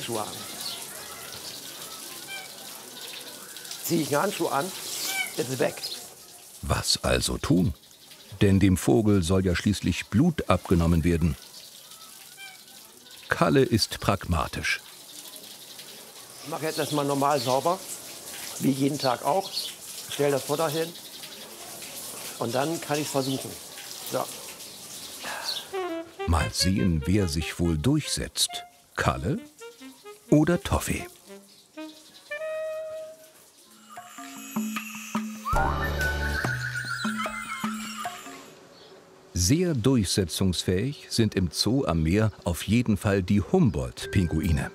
Handschuhe an. Ziehe ich einen Handschuh an, ist sie weg. Was also tun? Denn dem Vogel soll ja schließlich Blut abgenommen werden. Kalle ist pragmatisch. Ich mache jetzt erstmal normal sauber, wie jeden Tag auch. Stelle das Futter hin und dann kann ich es versuchen. So. Mal sehen, wer sich wohl durchsetzt. Kalle oder Toffee? Sehr durchsetzungsfähig sind im Zoo am Meer auf jeden Fall die Humboldt-Pinguine.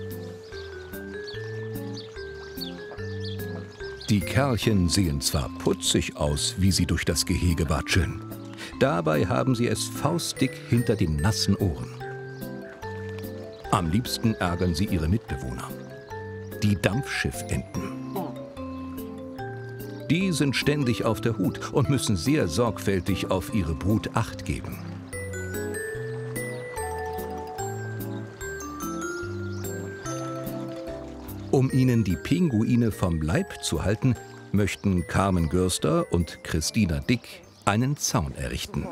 Die Kerlchen sehen zwar putzig aus, wie sie durch das Gehege watscheln. Dabei haben sie es faustdick hinter den nassen Ohren. Am liebsten ärgern sie ihre Mitbewohner. Die Dampfschiffenten. Die sind ständig auf der Hut und müssen sehr sorgfältig auf ihre Brut Acht geben. Um ihnen die Pinguine vom Leib zu halten, möchten Carmen Gürster und Christina Dick einen Zaun errichten.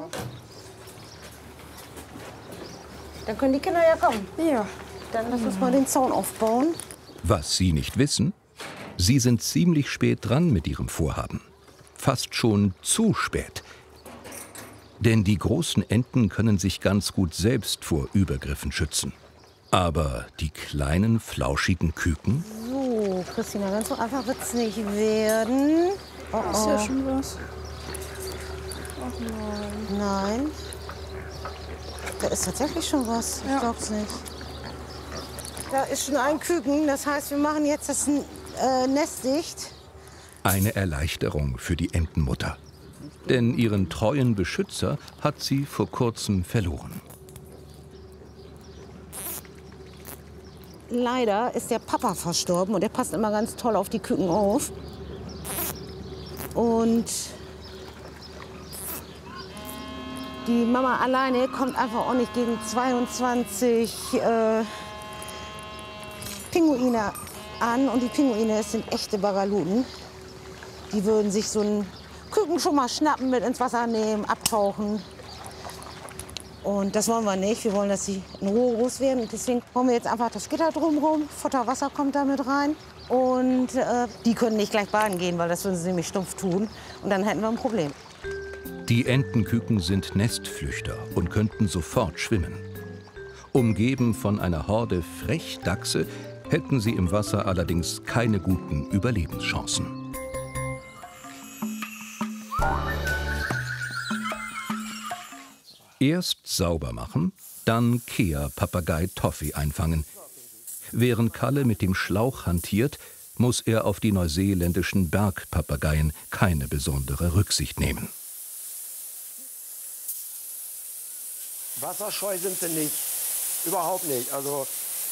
Dann können die Kinder ja kommen. Ja. Dann lass uns mal den Zaun aufbauen. Was sie nicht wissen: Sie sind ziemlich spät dran mit ihrem Vorhaben. Fast schon zu spät. Denn die großen Enten können sich ganz gut selbst vor Übergriffen schützen. Aber die kleinen, flauschigen Küken? So, Christina, ganz so einfach wird es nicht werden. Oh, Ist ja schon was. Ach nein. Nein. Da ist tatsächlich schon was. Ich glaub's nicht. Da ist schon ein Küken. Das heißt, wir machen jetzt das Nest dicht. Eine Erleichterung für die Entenmutter. Denn ihren treuen Beschützer hat sie vor kurzem verloren. Leider ist der Papa verstorben und der passt immer ganz toll auf die Küken auf. Und die Mama alleine kommt einfach auch nicht gegen 22 Pinguine an. Und die Pinguine, das sind echte Bagaluten. Die würden sich so einen Küken schon mal schnappen, mit ins Wasser nehmen, abtauchen. Und das wollen wir nicht. Wir wollen, dass sie in Ruhe groß werden. Und deswegen bauen wir jetzt einfach das Gitter drumherum. Futter, Wasser kommt da mit rein. Und die können nicht gleich baden gehen, weil das würden sie nämlich stumpf tun. Und dann hätten wir ein Problem. Die Entenküken sind Nestflüchter und könnten sofort schwimmen. Umgeben von einer Horde Frechdachse hätten sie im Wasser allerdings keine guten Überlebenschancen. Erst sauber machen, dann Kea-Papagei Toffee einfangen. Während Kalle mit dem Schlauch hantiert, muss er auf die neuseeländischen Bergpapageien keine besondere Rücksicht nehmen. Wasserscheu sind sie nicht. Überhaupt nicht. Also